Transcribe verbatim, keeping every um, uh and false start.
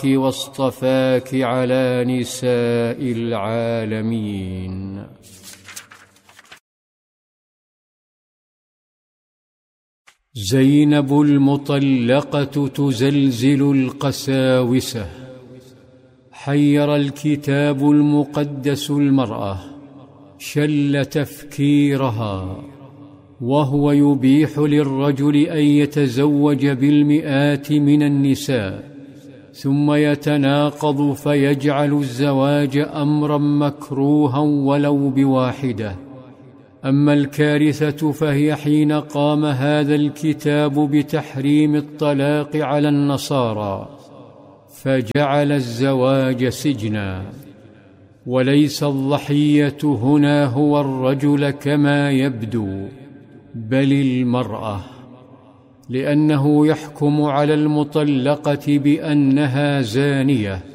واصطفاك على نساء العالمين. زينب المطلقة تزلزل القساوسة. حير الكتاب المقدس المرأة، شل تفكيرها، وهو يبيح للرجل أن يتزوج بالمئات من النساء، ثم يتناقض فيجعل الزواج أمرا مكروها ولو بواحدة. أما الكارثة فهي حين قام هذا الكتاب بتحريم الطلاق على النصارى، فجعل الزواج سجنا. وليس الضحية هنا هو الرجل كما يبدو، بل المرأة، لأنه يحكم على المطلقة بأنها زانية